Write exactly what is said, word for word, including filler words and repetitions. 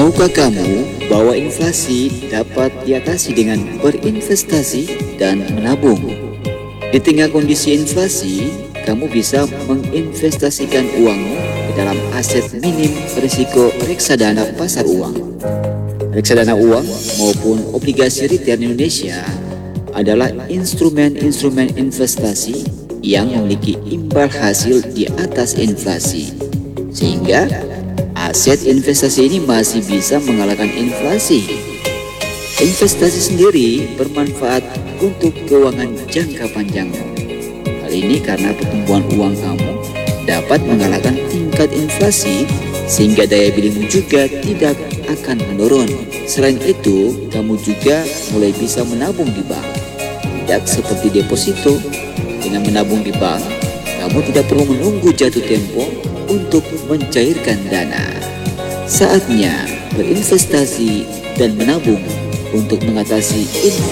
Tahukah kamu bahwa inflasi dapat diatasi dengan berinvestasi dan menabung? Di tengah kondisi inflasi, kamu bisa menginvestasikan uangmu ke dalam aset minim berisiko reksadana pasar uang. Reksadana uang maupun obligasi retail Indonesia adalah instrumen-instrumen investasi yang memiliki imbal hasil di atas inflasi, sehingga aset investasi ini masih bisa mengalahkan inflasi. Investasi sendiri bermanfaat untuk keuangan jangka panjang. Hal ini karena pertumbuhan uang kamu dapat mengalahkan tingkat inflasi, sehingga daya belimu juga tidak akan menurun. Selain itu, kamu juga mulai bisa menabung di bank. Tidak seperti deposito, dengan menabung di bank, kamu tidak perlu menunggu jatuh tempo untuk mencairkan dana. Saatnya berinvestasi dan menabung untuk mengatasi inflasi.